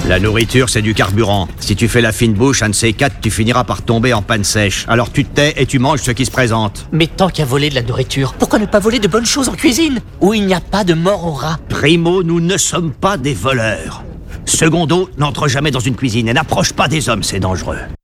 La nourriture, c'est du carburant. Si tu fais la fine bouche, un de ces quatre, tu finiras par tomber en panne sèche. Alors tu te tais et tu manges ce qui se présente. Mais tant qu'à voler de la nourriture, pourquoi ne pas voler de bonnes choses en cuisine, où il n'y a pas de mort au rat? Primo, nous ne sommes pas des voleurs. Secondo, n'entre jamais dans une cuisine et n'approche pas des hommes, c'est dangereux.